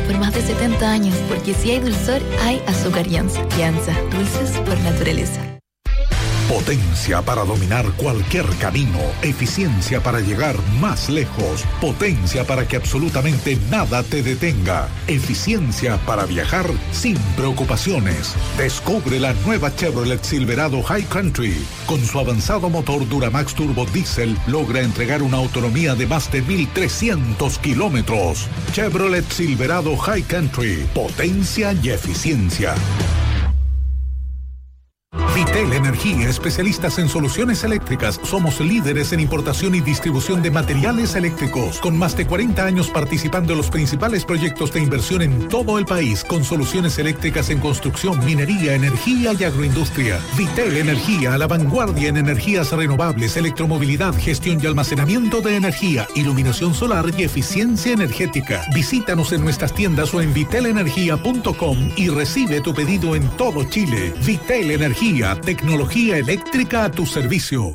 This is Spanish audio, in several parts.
por más de 70 años, porque si hay dulzor, hay azúcar Yanza. Yanza, dulces por naturaleza. Potencia para dominar cualquier camino, eficiencia para llegar más lejos, potencia para que absolutamente nada te detenga, eficiencia para viajar sin preocupaciones. Descubre la nueva Chevrolet Silverado High Country. Con su avanzado motor Duramax Turbo Diesel, logra entregar una autonomía de más de 1.300 kilómetros. Chevrolet Silverado High Country, potencia y eficiencia. Vitel Energía, especialistas en soluciones eléctricas. Somos líderes en importación y distribución de materiales eléctricos, con más de 40 años participando en los principales proyectos de inversión en todo el país, con soluciones eléctricas en construcción, minería, energía y agroindustria. Vitel Energía, a la vanguardia en energías renovables, electromovilidad, gestión y almacenamiento de energía, iluminación solar y eficiencia energética. Visítanos en nuestras tiendas o en vitelenergia.com y recibe tu pedido en todo Chile. Vitel Energía, tecnología eléctrica a tu servicio.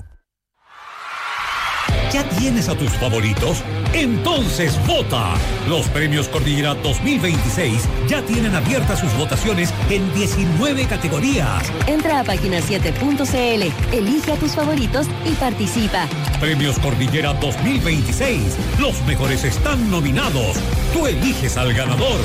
¿Ya tienes a tus favoritos? Entonces vota. Los premios Cordillera 2026 ya tienen abiertas sus votaciones en 19 categorías. Entra a página7.cl, elige a tus favoritos y participa. Premios Cordillera 2026. Los mejores están nominados. Tú eliges al ganador.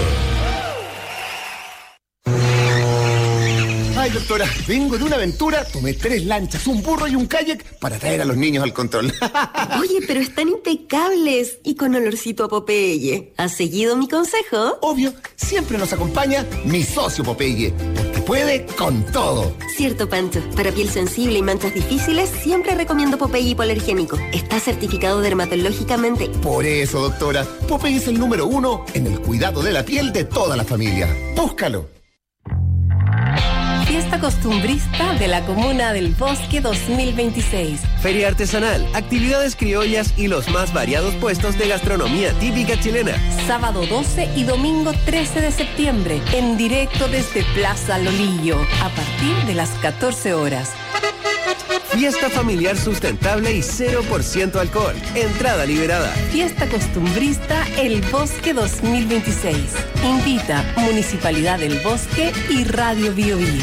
Ay, doctora, vengo de una aventura, tomé 3 lanchas, un burro y un kayak para traer a los niños al control. Oye, pero están impecables y con olorcito a Popeye. ¿Has seguido mi consejo? Obvio, siempre nos acompaña mi socio Popeye, porque puede con todo. Cierto, Pancho. Para piel sensible y manchas difíciles, siempre recomiendo Popeye hipoalergénico. Está certificado dermatológicamente. Por eso, doctora, Popeye es el número 1 en el cuidado de la piel de toda la familia. Búscalo. Fiesta Costumbrista de la Comuna del Bosque 2026. Feria artesanal, actividades criollas y los más variados puestos de gastronomía típica chilena. Sábado 12 y domingo 13 de septiembre, en directo desde Plaza Lolillo, a partir de las 14 horas. Fiesta familiar sustentable y 0% alcohol. Entrada liberada. Fiesta Costumbrista El Bosque 2026. Invita Municipalidad del Bosque y Radio Bio Bio.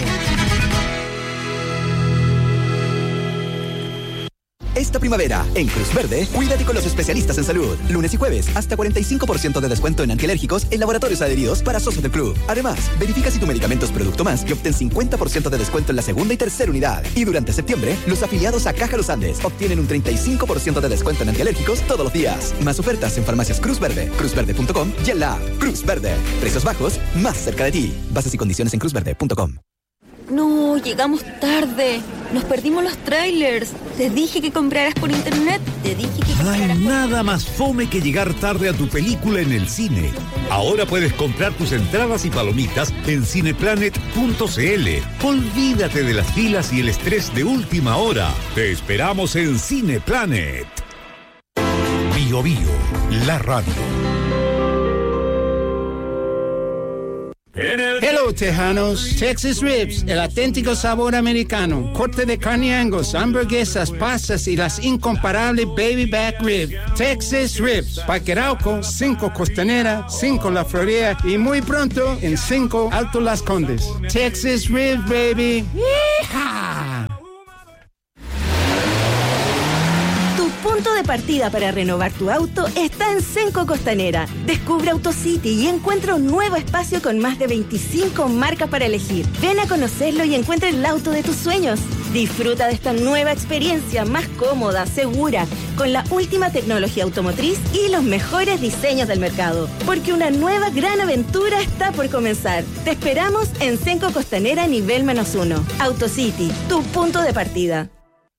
Esta primavera, en Cruz Verde, cuídate con los especialistas en salud. Lunes y jueves, hasta 45% de descuento en antialérgicos en laboratorios adheridos para socios del club. Además, verifica si tu medicamento es Producto Más y obtén 50% de descuento en la segunda y tercera unidad. Y durante septiembre, los afiliados a Caja Los Andes obtienen un 35% de descuento en antialérgicos todos los días. Más ofertas en farmacias Cruz Verde, cruzverde.com y en la app Cruz Verde. Precios bajos, más cerca de ti. Bases y condiciones en cruzverde.com. No, llegamos tarde. Nos perdimos los trailers. Te dije que compraras por internet. Te dije que compraras Hay nada más fome que llegar tarde a tu película en el cine. Ahora puedes comprar tus entradas y palomitas en cineplanet.cl. Olvídate de las filas y el estrés de última hora. Te esperamos en Cineplanet. Bio Bio, la radio. Hello, Tejanos. Texas Ribs, el auténtico sabor americano. Corte de carne Angus, hamburguesas, pastas y las incomparables Baby Back Rib. Texas Ribs, Parque Arauco, 5 Costanera, 5 La Florida y muy pronto en 5 Alto Las Condes. Texas Ribs, baby. ¡Yeehaw! Punto de partida para renovar tu auto está en Cenco Costanera. Descubre AutoCity y encuentra un nuevo espacio con más de 25 marcas para elegir. Ven a conocerlo y encuentra el auto de tus sueños. Disfruta de esta nueva experiencia más cómoda, segura, con la última tecnología automotriz y los mejores diseños del mercado. Porque una nueva gran aventura está por comenzar. Te esperamos en Cenco Costanera nivel -1. AutoCity, tu punto de partida.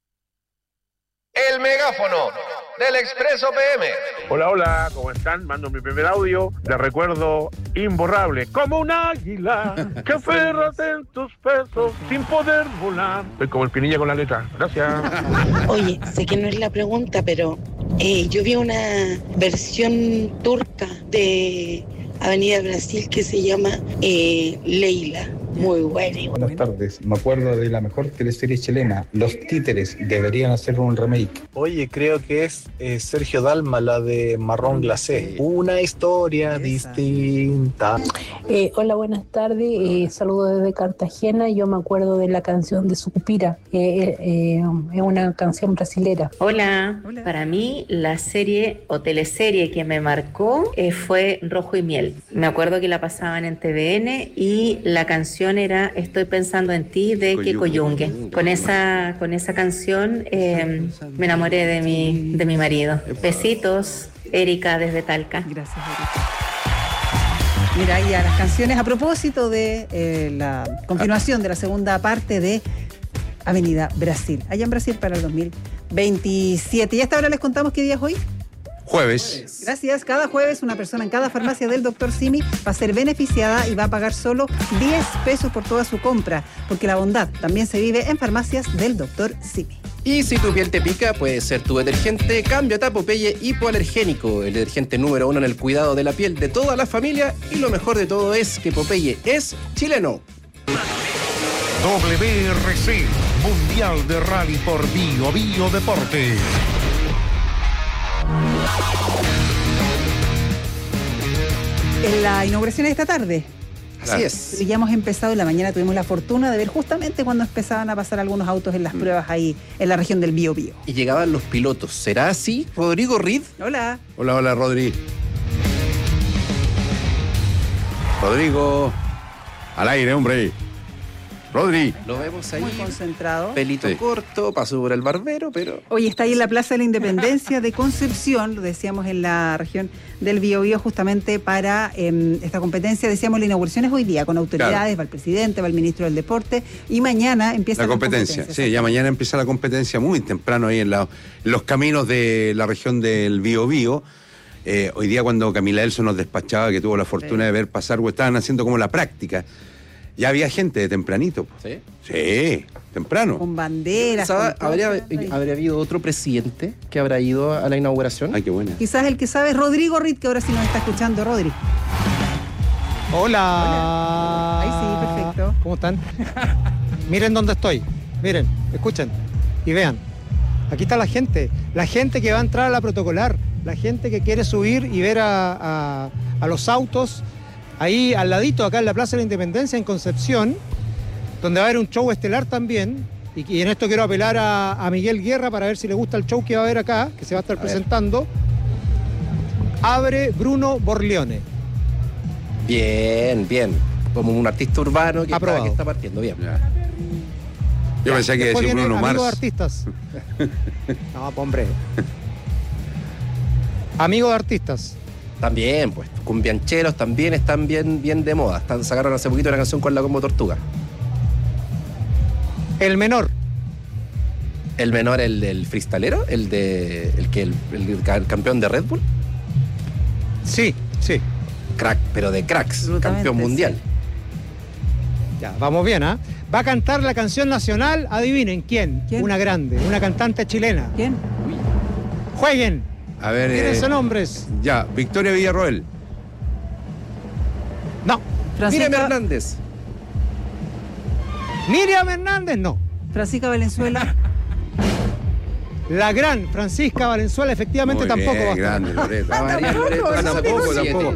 El megáfono del Expreso PM. Hola, hola, ¿cómo están? Mando mi primer audio de recuerdo imborrable. Como un águila que aférrate en tus pesos sin poder volar. Estoy como el Pinilla con la letra. Gracias. Oye, sé que no es la pregunta, pero yo vi una versión turca de Avenida Brasil que se llama Leila. muy buena. Buenas tardes. Me acuerdo de la mejor teleserie chilena, Los Títeres. Deberían hacer un remake. Oye, creo que es Sergio Dalma, la de Marrón Glacé. Una historia distinta. Hola, buenas tardes. Saludos desde Cartagena. Yo me acuerdo de la canción de Sucupira. Es una canción brasilera. Hola. Para mí, la serie o teleserie que me marcó fue Rojo y Miel. Me acuerdo que la pasaban en TVN y la canción era Estoy pensando en ti de Kiko Yungue. Con esa canción me enamoré de mi marido. Besitos, Erika desde Talca. Gracias, Erika. Mira, y a las canciones, a propósito de la continuación de la segunda parte de Avenida Brasil, allá en Brasil para el 2027. Y hasta ahora les contamos qué día es hoy. Jueves. Gracias. Cada jueves una persona en cada farmacia del Dr. Simi va a ser beneficiada y va a pagar solo 10 pesos por toda su compra, porque la bondad también se vive en farmacias del Dr. Simi. Y si tu piel te pica, puede ser tu detergente Cámbiate a Popeye hipoalergénico, el detergente número 1 en el cuidado de la piel de toda la familia, y lo mejor de todo es que Popeye es chileno. WRC, Mundial de Rally por Bio Deportes. En la inauguración de esta tarde. Así es. Ya hemos empezado en la mañana, tuvimos la fortuna de ver justamente cuando empezaban a pasar algunos autos en las pruebas ahí en la región del Biobío. Y llegaban los pilotos. ¿Será así? Rodrigo Reed. Hola. Hola, Rodri. Rodrigo. Al aire, hombre. Rodri. Lo vemos ahí. Muy concentrado. Pelito corto, pasó por el barbero, pero... Hoy está ahí en la Plaza de la Independencia de Concepción, lo decíamos en la región del Biobío, justamente para esta competencia. Decíamos, la inauguración es hoy día, con autoridades, va el presidente, va el ministro del Deporte, y mañana empieza la competencia. Sí, ya mañana empieza la competencia muy temprano ahí en los caminos de la región del Biobío. Hoy día, cuando Camila Elso nos despachaba, que tuvo la fortuna de ver pasar, o estaban haciendo como la práctica, ya había gente de tempranito. ¿Sí? Sí, temprano. Con banderas. ¿Habría habido otro presidente que habrá ido a la inauguración? Ay, qué buena. Quizás el que sabe es Rodrigo Reed, que ahora sí nos está escuchando. Rodri. Hola. Ahí sí, perfecto. ¿Cómo están? Miren dónde estoy. Miren, escuchen y vean. Aquí está la gente que va a entrar a la protocolar, la gente que quiere subir y ver a los autos. Ahí al ladito, acá en la Plaza de la Independencia, en Concepción, donde va a haber un show estelar también. Y en esto quiero apelar a Miguel Guerra para ver si le gusta el show que va a haber acá, que se va a estar presentando. Abre Bruno Borleone. Bien. Como un artista urbano que está partiendo. Bien. Yo pensé que decía Bruno Mars. Amigo de artistas. No, hombre. Amigo de artistas. También, pues, cumbiancheros también están bien de moda. Sacaron hace poquito una canción con la Combo Tortuga. El menor. ¿El menor, el del freestalero? ¿El campeón de Red Bull? Sí. Crack, pero de cracks, campeón mundial. Sí. Ya, vamos bien, ¿ah? Va a cantar la canción nacional, adivinen, ¿quién? Una grande, una cantante chilena. ¿Quién? Jueguen. A ver, tírense nombres. Ya, Victoria Villarroel. No. Miriam Hernández. Miriam Hernández, no. Francisca Valenzuela. La gran Francisca Valenzuela, efectivamente, muy tampoco bien, va a estar. Grande, Loreto. Tampoco.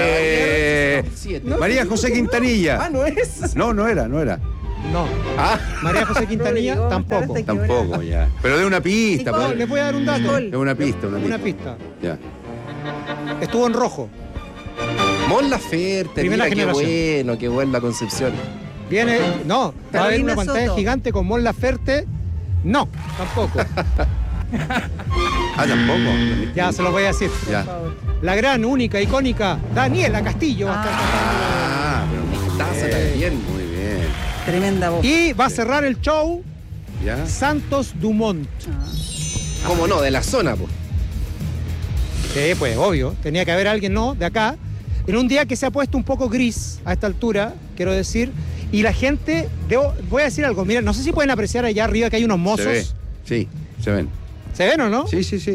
María José Quintanilla. No es. No era. No. María José Quintanilla tampoco. Tampoco, ya. Pero de una pista. No, les voy a dar un dato. De una pista. Ya. Estuvo en rojo. Mon Laferte, primera generación. Qué bueno la Concepción. Va a haber una pantalla gigante con Mon Laferte. No, tampoco. Tampoco. Ya, se lo voy a decir. Ya. La gran, única, icónica Daniela Castillo va a estar pero también. Muy bien. Tremenda voz. Y va a cerrar el show ¿ya? Santos Dumont. ¿Cómo no? De la zona, pues. Sí, pues, obvio. Tenía que haber alguien, ¿no? De acá. En un día que se ha puesto un poco gris a esta altura, quiero decir. Y la gente, voy a decir algo. Mira, no sé si pueden apreciar allá arriba que hay unos mozos. Sí, se ven. ¿Se ven o no? Sí.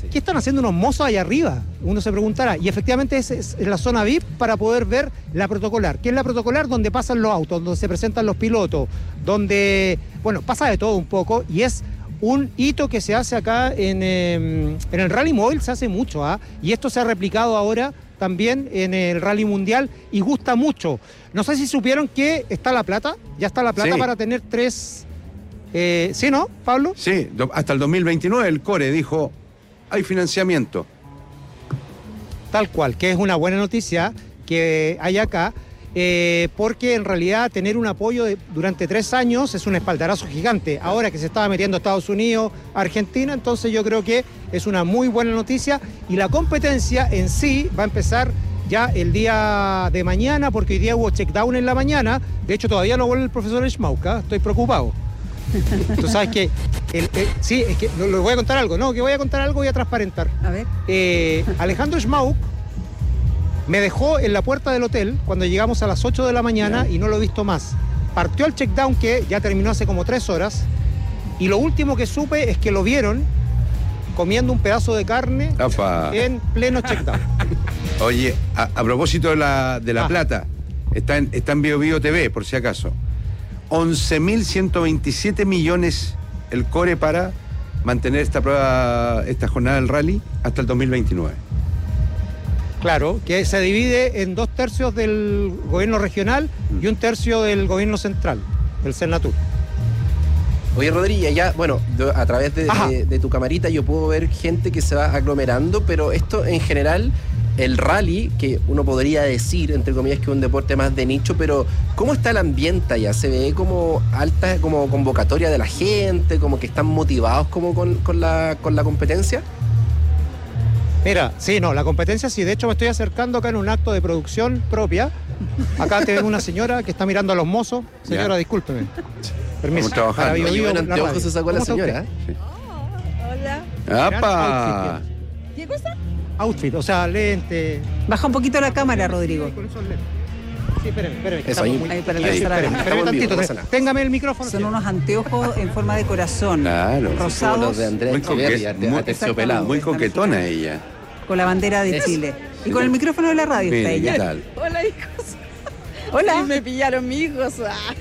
¿qué están haciendo unos mozos allá arriba? Uno se preguntará. Y efectivamente es la zona VIP para poder ver la protocolar. ¿Qué es la protocolar? Donde pasan los autos, donde se presentan los pilotos, donde, bueno, pasa de todo un poco y es un hito que se hace acá en el Rally Móvil, se hace mucho, y esto se ha replicado ahora también en el Rally Mundial y gusta mucho. No sé si supieron que está la plata, ya está la plata para tener 3... ¿Sí, no, Pablo? Sí, hasta el 2029 el CORE dijo, hay financiamiento. Tal cual, que es una buena noticia que hay acá, porque en realidad tener un apoyo durante 3 años es un espaldarazo gigante. Ahora que se estaba metiendo Estados Unidos, Argentina, entonces yo creo que es una muy buena noticia y la competencia en sí va a empezar ya el día de mañana, porque hoy día hubo checkdown en la mañana. De hecho, todavía no vuelve el profesor Schmauk, estoy preocupado. Tú sabes que, sí, es que le voy a contar algo, no, que voy a contar algo, voy a transparentar. A ver. Alejandro Schmauk me dejó en la puerta del hotel cuando llegamos a las 8 de la mañana y no lo he visto más. Partió al checkdown que ya terminó hace como 3 horas y lo último que supe es que lo vieron comiendo un pedazo de carne en pleno checkdown. Oye, a propósito de la plata, está en Bio Bio TV, por si acaso. 11.127 millones el CORE para mantener esta jornada del rally hasta el 2029. Claro, que se divide en 2/3 del gobierno regional y 1/3 del gobierno central, del Senatur. Oye, Rodríguez, ya, bueno, a través de tu camarita yo puedo ver gente que se va aglomerando, pero esto en general, el rally, que uno podría decir, entre comillas, que es un deporte más de nicho, pero ¿cómo está el ambiente allá? ¿Se ve como alta, como convocatoria de la gente, como que están motivados como con la competencia? Mira, sí, no, la competencia sí, de hecho me estoy acercando acá en un acto de producción propia. Acá te ven una señora que está mirando a los mozos. Señora, discúlpeme. Permiso. Para Bio Bio, anteojos se sacó la señora. Sí. Hola. ¡Apa! ¿Qué cosa? Outfit, o sea, lente. Baja un poquito la cámara, Rodrigo. Con esos lentes. Sí, espérame. Eso ahí. Ahí para alcanzar a ver. Espérame tantito. Téngame el micrófono. Son unos anteojos en forma de corazón. Claro. Rosados. Los de Andrea Echeverri, muy coquetona ella. Con la bandera de Chile. Y con el micrófono de la radio está ella. ¿Qué tal? Hola, hijos. Hola. Me pillaron mis hijos.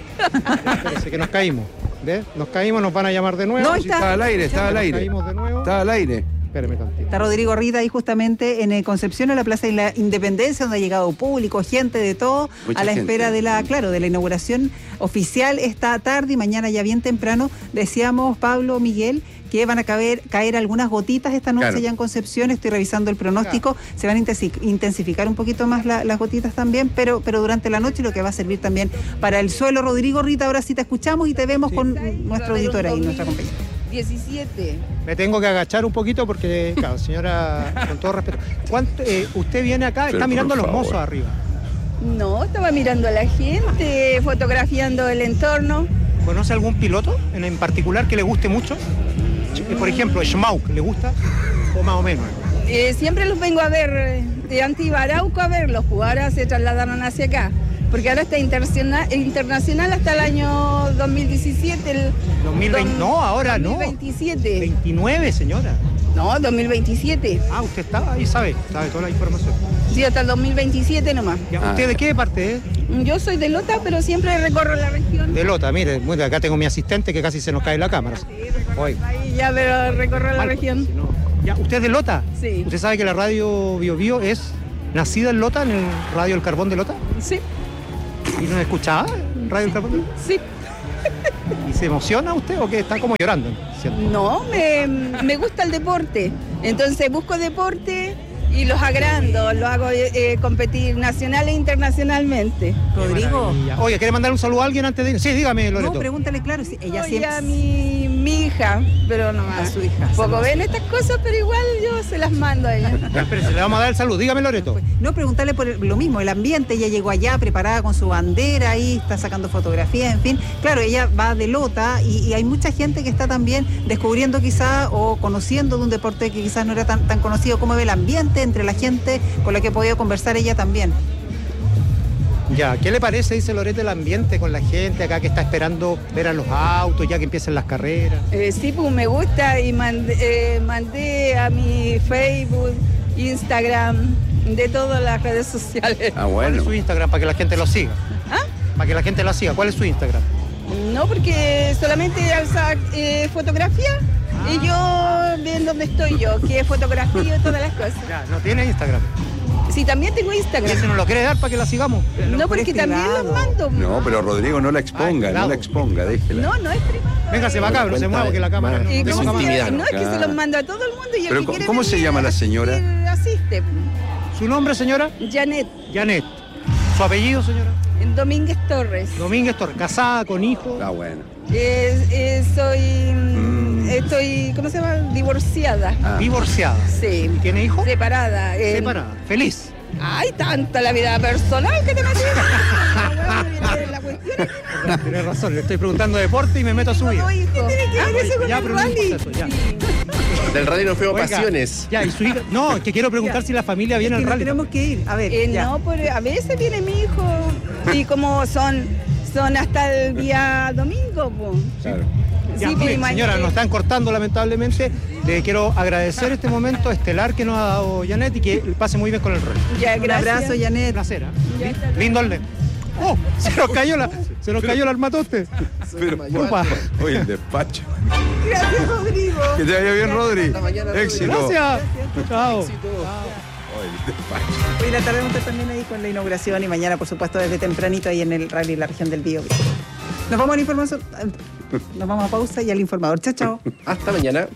Parece que nos caímos. ¿Ves? Nos caímos, nos van a llamar de nuevo. No, estaba al aire. Nos caímos de nuevo. Estaba al aire. Espérame tantito. Está Rodrigo Rita ahí justamente en Concepción, en la Plaza de la Independencia, donde ha llegado público, gente de todo, mucha a la gente. espera de la inauguración oficial esta tarde y mañana ya bien temprano. Decíamos, Pablo, Miguel, que van a caer algunas gotitas esta noche ya en Concepción. Estoy revisando el pronóstico. Se van a intensificar un poquito más las gotitas también, pero durante la noche, lo que va a servir también para el suelo. Rodrigo Rita, ahora sí te escuchamos y te vemos con nuestro auditor ahí, nuestra compañera. 17. Me tengo que agachar un poquito porque, claro, señora, con todo respeto. Usted viene acá, pero está mirando a los favor. mozos arriba. No, estaba mirando a la gente, fotografiando el entorno. ¿Conoce algún piloto en particular que le guste mucho? Por ejemplo, Schmauk, ¿le gusta? O más o menos. Siempre los vengo a ver de Antibarauco a verlos jugar, ahora se trasladaron hacia acá. Porque ahora está internacional hasta el año 2017. 2020, no, ahora 2027. No. 29, señora. No, 2027. Ah, usted está ahí, sabe toda la información. Sí, hasta el 2027 nomás. ¿Usted de qué parte es? Yo soy de Lota, pero siempre recorro la región. De Lota, mire, acá tengo mi asistente que casi se nos cae la cámara. Ahí ya, pero recorro la región. Si no. ¿Ya, ¿usted es de Lota? Sí. ¿Usted sabe que la radio Bio Bio es nacida en Lota, en el Radio El Carbón de Lota? Sí. ¿Y nos escuchaba en Radio El Carbón de Lota? Sí. ¿Y se emociona usted o qué? Está como llorando. ¿Cierto? No, me gusta el deporte. Entonces busco deporte y los agrando, los hago competir nacional e internacionalmente. Rodrigo. Oye, ¿quiere mandar un saludo a alguien antes de...? Sí, dígame, Loreto. No, pregúntale, claro, si ella Oye, siempre... a mi hija, pero no A su hija. Poco ven estas cosas, pero igual yo se las mando a ella. Espérese, le vamos a dar el saludo. Dígame, Loreto. No, preguntarle por lo mismo, el ambiente. Ella llegó allá preparada con su bandera ahí, está sacando fotografías, en fin. Claro, ella va de Lota y hay mucha gente que está también descubriendo quizá o conociendo de un deporte que quizás no era tan conocido. ¿Cómo ve el ambiente entre la gente con la que he podido conversar ella también? Ya, ¿qué le parece, dice Loret, el ambiente con la gente acá que está esperando ver a los autos ya que empiecen las carreras? Sí, pues me gusta y mandé a mi Facebook, Instagram, de todas las redes sociales. Ah, bueno. ¿Cuál es su Instagram para que la gente lo siga? ¿Ah? Para que la gente lo siga. ¿Cuál es su Instagram? No, porque solamente alza fotografía y yo ven dónde estoy yo, que fotografía y todas las cosas. Ya, ¿no tiene Instagram? Sí, también tengo Instagram. ¿Y ese nos lo quiere dar para que la sigamos? No, porque también los mando. No, pero Rodrigo, no la exponga, déjela. No, no es privado. Véngase para acá, no se mueva que la cámara no. Es intimidad. No, es que se los mando a todo el mundo. Y pero ¿cómo se llama la señora? Asiste. ¿Su nombre, señora? Janet. Janet. ¿Su apellido, señora? Domínguez Torres. Domínguez Torres. ¿Casada, con hijos? Ah, bueno. Estoy, ¿cómo se llama? Divorciada. ¿Divorciada? Sí. ¿Y tiene hijos? Separada. Separada. ¿Feliz? Ay, tanta la vida personal que te metí. Tienes razón, le estoy preguntando deporte y me meto a su vida. ¿Qué tiene que ver eso con el rally? Del rally nos fuimos pasiones. Ya, y su hija. No, es que quiero preguntar si la familia viene al rally. Tenemos que ir. A ver. No, pues a veces viene mi hijo. Y como son hasta el día domingo, pues. Claro. Ya, bien, señora, nos están cortando lamentablemente. Le quiero agradecer este momento estelar que nos ha dado Janet y que pase muy bien con el rol. Ya, un abrazo, Janet. Un placer. Lindo el ¡Oh! Se nos cayó el armatoste. Oye, el despacho. Gracias, Rodrigo. Que te vaya bien, Rodri. Éxito. Gracias. Chao. Hoy la tarde vamos a estar también ahí con la inauguración y mañana, por supuesto, desde tempranito ahí en el rally la región del Biobío. Nos vamos a la información. Nos vamos a pausa y al informador. Chao, chao. Hasta mañana.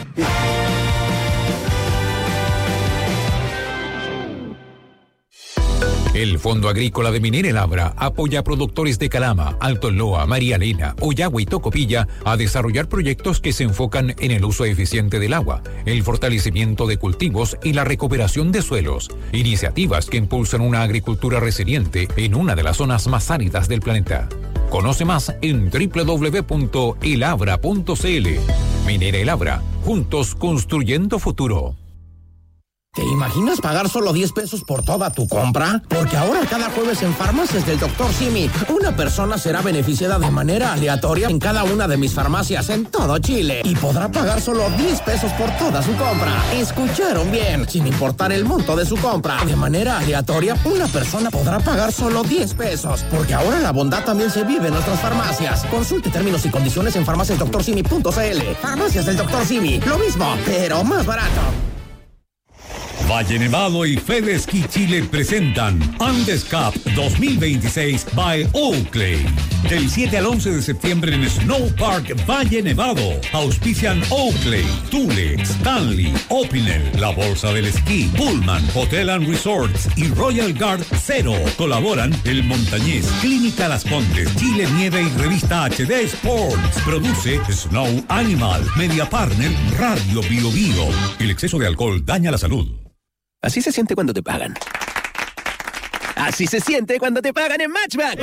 El Fondo Agrícola de Minera El Abra apoya a productores de Calama, Alto Loa, María Elena, Ollagua y Tocopilla a desarrollar proyectos que se enfocan en el uso eficiente del agua, el fortalecimiento de cultivos y la recuperación de suelos. Iniciativas que impulsan una agricultura resiliente en una de las zonas más áridas del planeta. Conoce más en www.elabra.cl. Minera El Abra, juntos construyendo futuro. ¿Te imaginas pagar solo 10 pesos por toda tu compra? Porque ahora cada jueves en Farmacias del Dr. Simi, una persona será beneficiada de manera aleatoria en cada una de mis farmacias en todo Chile y podrá pagar solo 10 pesos por toda su compra. ¿Escucharon bien? Sin importar el monto de su compra. De manera aleatoria, una persona podrá pagar solo 10 pesos. Porque ahora la bondad también se vive en nuestras farmacias. Consulte términos y condiciones en farmaciasdoctorsimi.cl. Farmacias del Dr. Simi. Lo mismo, pero más barato. Valle Nevado y Fedeski Chile presentan Andes Cup 2026 by Oakley. Del 7 al 11 de septiembre en Snow Park Valle Nevado. Auspician Oakley, Thule, Stanley, Opinel, La Bolsa del Esquí, Pullman, Hotel and Resorts y Royal Guard Zero. Colaboran El Montañés, Clínica Las Condes, Chile Nieve y Revista HD Sports. Produce Snow Animal, Media Partner, Radio Bio Bio. El exceso de alcohol daña la salud. Así se siente cuando te pagan. Así se siente cuando te pagan en Matchbank.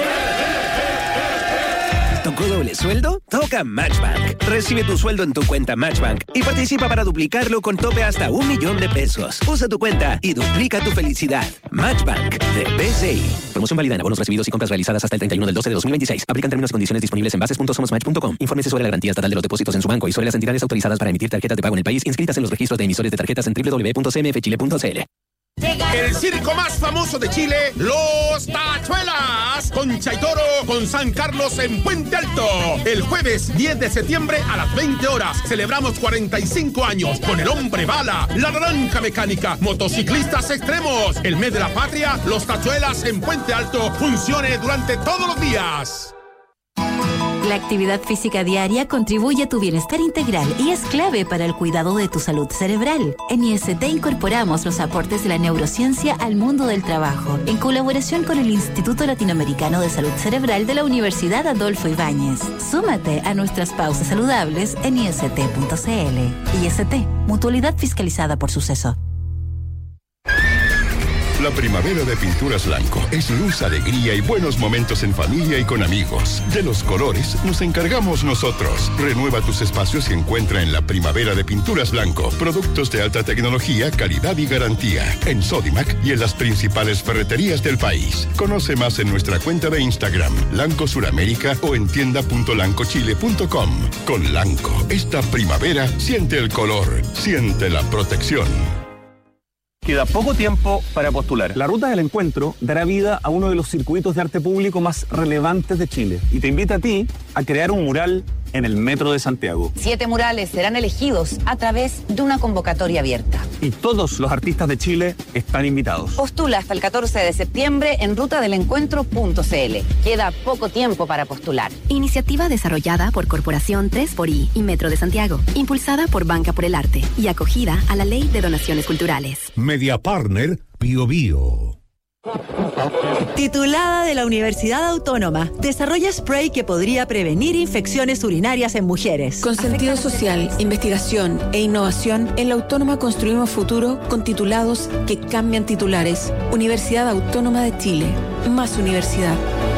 ¿Tocó doble sueldo? Toca Matchbank. Recibe tu sueldo en tu cuenta Matchbank y participa para duplicarlo con tope hasta 1 millón de pesos. Usa tu cuenta y duplica tu felicidad. Matchbank de BCI. Promoción válida en abonos recibidos y compras realizadas hasta el 31 del 12 de 2026. Aplican términos y condiciones disponibles en bases.somosmatch.com. Infórmese sobre la garantía estatal de los depósitos en su banco y sobre las entidades autorizadas para emitir tarjetas de pago en el país inscritas en los registros de emisores de tarjetas en www.cmfchile.cl. El circo más famoso de Chile, Los Tachuelas, con Chaitoro, con San Carlos en Puente Alto. El jueves 10 de septiembre a las 20 horas celebramos 45 años con el Hombre Bala, la Naranja Mecánica, motociclistas extremos. El mes de la patria, Los Tachuelas en Puente Alto funcione durante todos los días. La actividad física diaria contribuye a tu bienestar integral y es clave para el cuidado de tu salud cerebral. En IST incorporamos los aportes de la neurociencia al mundo del trabajo, en colaboración con el Instituto Latinoamericano de Salud Cerebral de la Universidad Adolfo Ibáñez. Súmate a nuestras pausas saludables en ist.cl. IST, mutualidad fiscalizada por Suceso. La primavera de Pinturas Blanco es luz, alegría y buenos momentos en familia y con amigos. De los colores nos encargamos nosotros. Renueva tus espacios y encuentra en la primavera de Pinturas Blanco productos de alta tecnología, calidad y garantía. En Sodimac y en las principales ferreterías del país. Conoce más en nuestra cuenta de Instagram, Lanco Suramérica, o en tienda.lancochile.com. Con Lanco, esta primavera siente el color, siente la protección. Queda poco tiempo para postular. La Ruta del Encuentro dará vida a uno de los circuitos de arte público más relevantes de Chile y te invita a ti a crear un mural en el Metro de Santiago. 7 murales serán elegidos a través de una convocatoria abierta. Y todos los artistas de Chile están invitados. Postula hasta el 14 de septiembre en rutadelencuentro.cl. Queda poco tiempo para postular. Iniciativa desarrollada por Corporación 3xI y Metro de Santiago, impulsada por Banca por el Arte y acogida a la Ley de Donaciones Culturales. Media Partner Bio Bio. Titulada de la Universidad Autónoma, desarrolla spray que podría prevenir infecciones urinarias en mujeres. Con sentido social, investigación e innovación, en la Autónoma construimos futuro con titulados que cambian titulares. Universidad Autónoma de Chile. Más universidad.